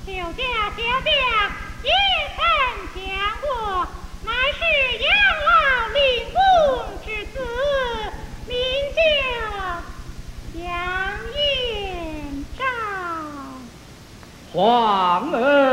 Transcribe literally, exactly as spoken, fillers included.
小家小家也曾讲过，乃是养老令公之子，名叫杨延昭。 皇儿。